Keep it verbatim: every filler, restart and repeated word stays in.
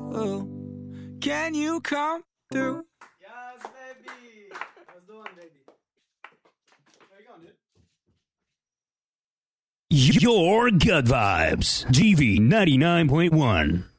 Can you come through? Yes, baby. That's the one, baby. Where you going, dude? Your Gut Vibes, G V ninety-nine point one.